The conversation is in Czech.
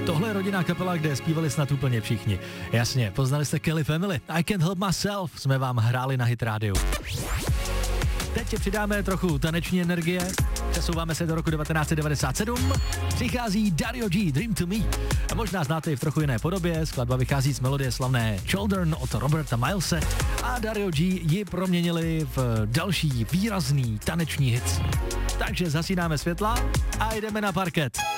Tohle je rodinná kapela, kde zpívali snad úplně všichni. Jasně, poznali jste Kelly Family. I Can't Help Myself jsme vám hráli na Hit Radio. Teď ti přidáme trochu taneční energie. Přesouváme se do roku 1997. Přichází Dario G, Dream to Me. A možná znáte ji v trochu jiné podobě. Skladba vychází z melodie slavné Children od Roberta Milese. A Dario G ji proměnili v další výrazný taneční hit. Takže zasínáme světla a jdeme na parket.